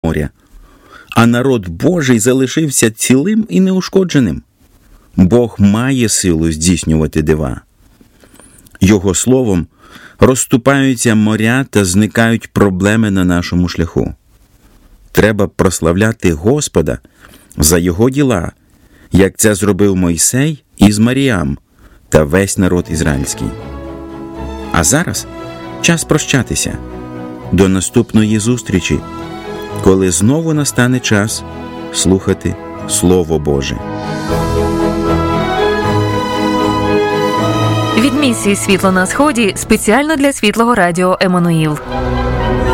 моря, а народ Божий залишився цілим і неушкодженим. Бог має силу здійснювати дива. Його словом розступаються моря та зникають проблеми на нашому шляху. Треба прославляти Господа за Його діла, як це зробив Мойсей із Маріам та весь народ ізраїльський. А зараз час прощатися. До наступної зустрічі, коли знову настане час слухати Слово Боже. Від місії «Світло на сході» спеціально для Світлого радіо «Еммануїл».